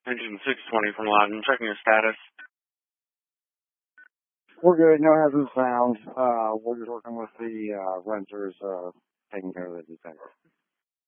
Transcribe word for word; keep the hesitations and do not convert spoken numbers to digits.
Engine six twenty from Lawton, checking your status. We're good. No hazards found. Uh, we're just working with the uh, renters, uh, taking care of the defects.